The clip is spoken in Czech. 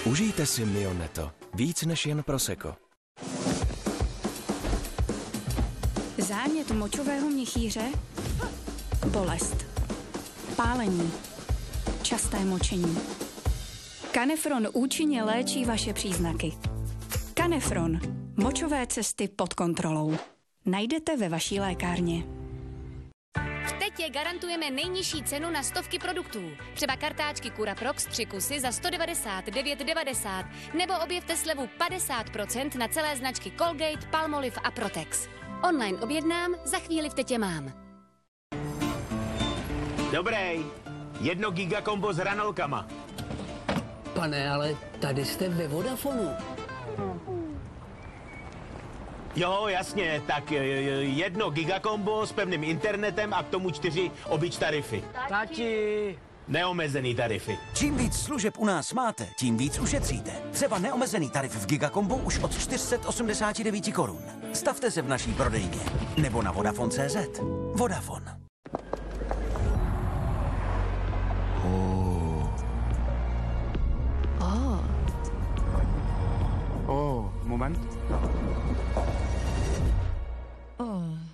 Užijte si Mioneto. Víc než jen prosecco. Zánět močového měchýře? Bolest. Pálení. Časté močení. Canefron účinně léčí vaše příznaky. Canefron. Močové cesty pod kontrolou. Najdete ve vaší lékárně. V Tetě garantujeme nejnižší cenu na stovky produktů. Třeba kartáčky Curaprox 3 kusy za 199,90 nebo objevte slevu 50% na celé značky Colgate, Palmolive a Protex. Online objednám, za chvíli v Tetě mám. Dobrý, 1 gigakombo s hranolkama. Pane, ale tady jste ve Vodafonu. Jo, jasně, tak 1 gigakombo s pevným internetem a k tomu 4 obyč tarify. Tati! Neomezený tarify. Čím víc služeb u nás máte, tím víc ušetříte. Třeba neomezený tarif v Gigakombu už od 489 korun. Stavte se v naší prodejně. Nebo na Vodafone.cz. Vodafone. Moment.